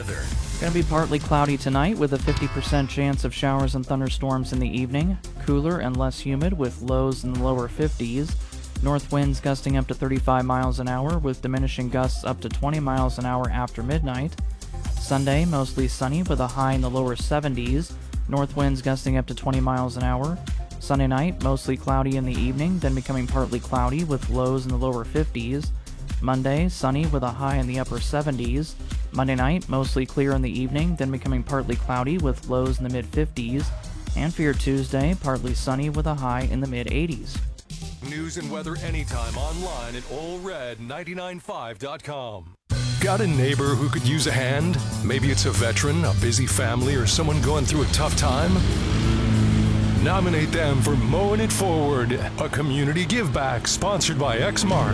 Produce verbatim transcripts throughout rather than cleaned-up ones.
weather. Going to be partly cloudy tonight with a fifty percent chance of showers and thunderstorms in the evening. Cooler and less humid with lows in the lower fifties. North winds gusting up to thirty-five miles an hour with diminishing gusts up to twenty miles an hour after midnight. Sunday, mostly sunny with a high in the lower seventies. North winds gusting up to twenty miles an hour. Sunday night, mostly cloudy in the evening, then becoming partly cloudy with lows in the lower fifties. Monday, sunny with a high in the upper seventies. Monday night, mostly clear in the evening, then becoming partly cloudy with lows in the mid-fifties. And for your Tuesday, partly sunny with a high in the mid-eighties. News and weather anytime online at Ole Red nine nine five dot com. Got a neighbor who could use a hand? Maybe it's a veteran, a busy family, or someone going through a tough time? Nominate them for Mowing It Forward, a community give-back sponsored by Exmark.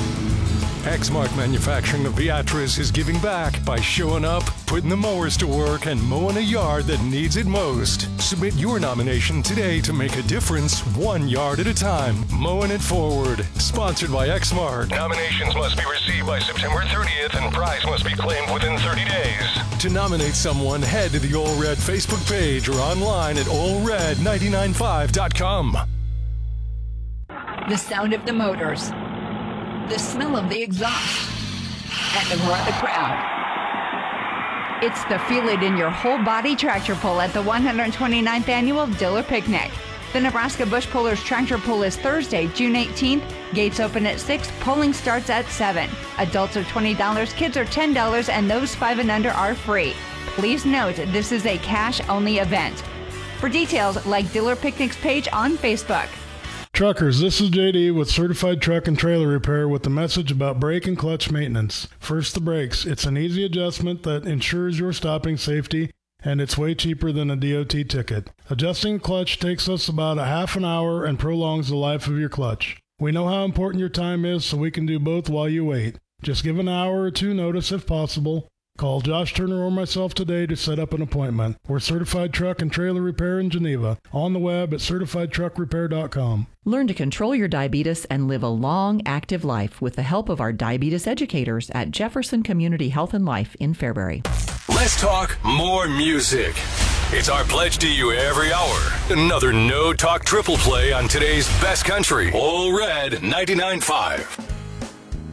Exmark Manufacturing of Beatrice is giving back by showing up, putting the mowers to work, and mowing a yard that needs it most. Submit your nomination today to make a difference one yard at a time. Mowing It Forward, sponsored by Exmark. Nominations must be received by September thirtieth and prize must be claimed within thirty days. To nominate someone, head to the Ole Red Facebook page or online at Ole Red nine nine five dot com. The sound of the motors, the smell of the exhaust, and the roar of the crowd. It's the Feel It in Your Whole Body Tractor Pull at the one hundred twenty-ninth Annual Diller Picnic. The Nebraska Bush Pullers Tractor Pull is Thursday, June eighteenth. Gates open at six, pulling starts at seven. Adults are twenty dollars, kids are ten dollars, and those five and under are free. Please note, this is a cash-only event. For details, like Diller Picnic's page on Facebook. Truckers, this is J D with Certified Truck and Trailer Repair with a message about brake and clutch maintenance. First, the brakes. It's an easy adjustment that ensures your stopping safety, and it's way cheaper than a D O T ticket. Adjusting a clutch takes us about a half an hour and prolongs the life of your clutch. We know how important your time is, so we can do both while you wait. Just give an hour or two notice if possible. Call Josh Turner or myself today to set up an appointment. We're Certified Truck and Trailer Repair in Geneva. On the web at certified truck repair dot com. Learn to control your diabetes and live a long, active life with the help of our diabetes educators at Jefferson Community Health and Life in Fairbury. Let's talk more music. It's our pledge to you every hour. Another no-talk triple play on today's best country. Ole Red ninety-nine point five.